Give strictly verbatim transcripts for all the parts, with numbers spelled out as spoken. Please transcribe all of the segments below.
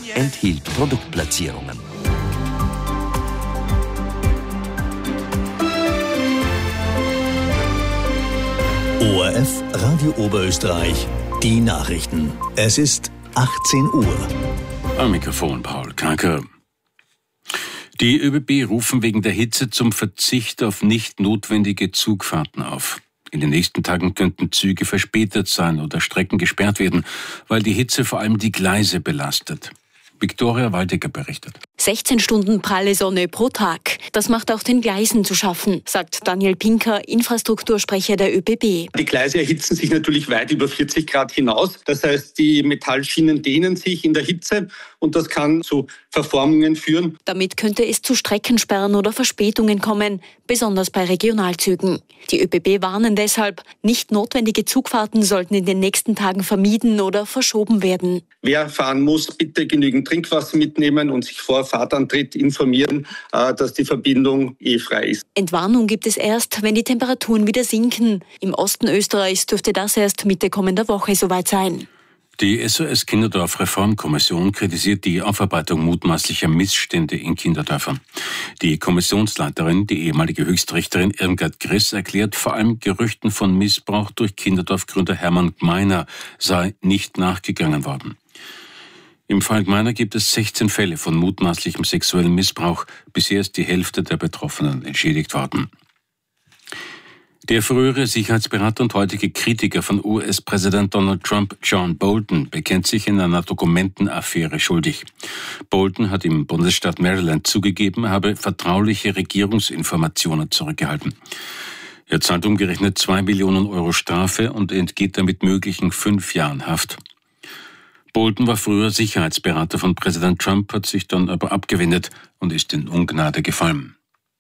enthielt Produktplatzierungen. O R F Radio Oberösterreich, die Nachrichten. Es ist achtzehn Uhr. Am Mikrofon Paul Kranker. Die ÖBB rufen wegen der Hitze zum Verzicht auf nicht notwendige Zugfahrten auf. In den nächsten Tagen könnten Züge verspätet sein oder Strecken gesperrt werden, weil die Hitze vor allem die Gleise belastet. Viktoria Waldecker berichtet. sechzehn Stunden pralle Sonne pro Tag. Das macht auch den Gleisen zu schaffen, sagt Daniel Pinker, Infrastruktursprecher der ÖBB. Die Gleise erhitzen sich natürlich weit über vierzig Grad hinaus. Das heißt, die Metallschienen dehnen sich in der Hitze und das kann zu Verformungen führen. Damit könnte es zu Streckensperren oder Verspätungen kommen, besonders bei Regionalzügen. Die ÖBB warnen deshalb, nicht notwendige Zugfahrten sollten in den nächsten Tagen vermieden oder verschoben werden. Wer fahren muss, bitte genügend Trinkwasser mitnehmen und sich vor Fahrtantritt informieren, dass die Verbindung eh frei ist. Entwarnung gibt es erst, wenn die Temperaturen wieder sinken. Im Osten Österreichs dürfte das erst Mitte kommender Woche soweit sein. Die S O S Kinderdorf Reformkommission kritisiert die Aufarbeitung mutmaßlicher Missstände in Kinderdörfern. Die Kommissionsleiterin, die ehemalige Höchstrichterin Irmgard Griss, erklärt, vor allem Gerüchten von Missbrauch durch Kinderdorfgründer Hermann Gmeiner sei nicht nachgegangen worden. Im Fall Gmeiner gibt es sechzehn Fälle von mutmaßlichem sexuellem Missbrauch. Bisher ist die Hälfte der Betroffenen entschädigt worden. Der frühere Sicherheitsberater und heutige Kritiker von U S-Präsident Donald Trump, John Bolton, bekennt sich in einer Dokumentenaffäre schuldig. Bolton hat im Bundesstaat Maryland zugegeben, er habe vertrauliche Regierungsinformationen zurückgehalten. Er zahlt umgerechnet zwei Millionen Euro Strafe und entgeht damit möglichen fünf Jahren Haft. Bolton war früher Sicherheitsberater von Präsident Trump, hat sich dann aber abgewendet und ist in Ungnade gefallen.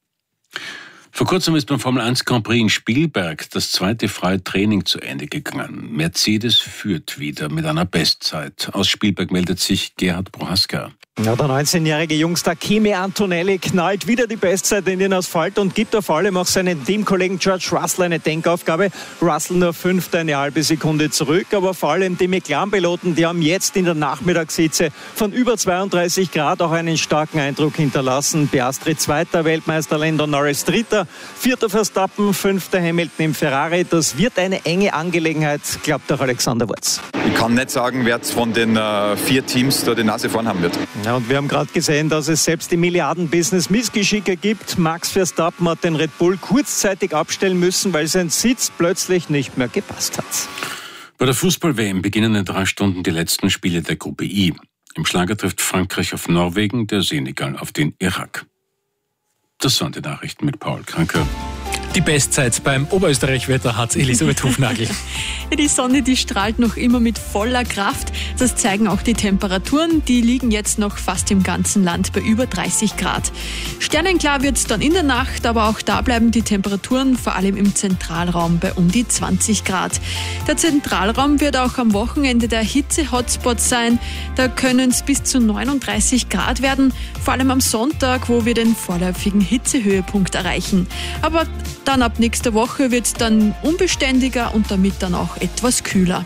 Vor kurzem ist beim Formel eins Grand Prix in Spielberg das zweite freie Training zu Ende gegangen. Mercedes führt wieder mit einer Bestzeit. Aus Spielberg meldet sich Gerhard Prohaska. Ja, der neunzehnjährige Jungstar Kimi Antonelli knallt wieder die Bestzeit in den Asphalt und gibt da vor allem auch seinen Teamkollegen George Russell eine Denkaufgabe. Russell nur Fünfter, eine halbe Sekunde zurück, aber vor allem die McLaren-Piloten, die haben jetzt in der Nachmittagshitze von über zweiunddreißig Grad auch einen starken Eindruck hinterlassen. Piastri Zweiter, Weltmeister Lando Norris Dritter, Vierter Verstappen, Fünfter Hamilton im Ferrari. Das wird eine enge Angelegenheit, glaubt auch Alexander Wurz. Ich kann nicht sagen, wer jetzt von den äh, vier Teams da die Nase vorn haben wird. Ja, und wir haben gerade gesehen, dass es selbst im Milliarden-Business Missgeschicke gibt. Max Verstappen hat den Red Bull kurzzeitig abstellen müssen, weil sein Sitz plötzlich nicht mehr gepasst hat. Bei der Fußball-W M beginnen in drei Stunden die letzten Spiele der Gruppe I. Im Schlager trifft Frankreich auf Norwegen, der Senegal auf den Irak. Das waren die Nachrichten mit Paul Kranker. Die Bestzeit beim Oberösterreich-Wetter hat Elisabeth Hufnagel. Die Sonne, die strahlt noch immer mit voller Kraft. Das zeigen auch die Temperaturen. Die liegen jetzt noch fast im ganzen Land bei über dreißig Grad. Sternenklar wird es dann in der Nacht, aber auch da bleiben die Temperaturen vor allem im Zentralraum bei um die zwanzig Grad. Der Zentralraum wird auch am Wochenende der Hitze-Hotspot sein. Da können es bis zu neununddreißig Grad werden, vor allem am Sonntag, wo wir den vorläufigen Hitzehöhepunkt erreichen. Aber dann ab nächster Woche wird es dann unbeständiger und damit dann auch etwas kühler.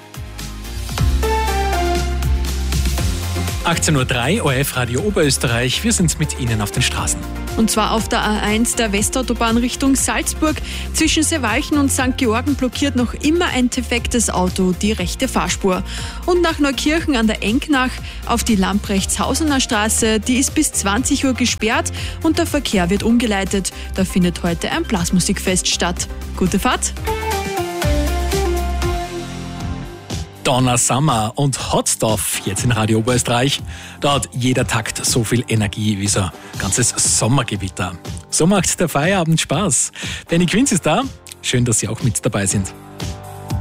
achtzehn Uhr drei, O R F Radio Oberösterreich. Wir sind mit Ihnen auf den Straßen. Und zwar auf der A eins der Westautobahn Richtung Salzburg. Zwischen Seewalchen und Sankt Georgen blockiert noch immer ein defektes Auto die rechte Fahrspur. Und nach Neukirchen an der Enknach auf die Lamprechtshausener Straße, die ist bis zwanzig Uhr gesperrt und der Verkehr wird umgeleitet. Da findet heute ein Blasmusikfest statt. Gute Fahrt! Donna Summer und Hot Stuff jetzt in Radio Oberösterreich. Da hat jeder Takt so viel Energie wie so ein ganzes Sommergewitter. So macht der Feierabend Spaß. Benny Quinz ist da. Schön, dass Sie auch mit dabei sind.